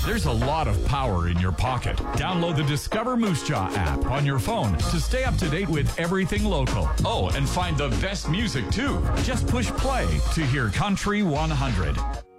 There's a lot of power in your pocket. Download the Discover Moose Jaw app on your phone to stay up to date with everything local. Oh, and find the best music too. Just push play to hear Country 100.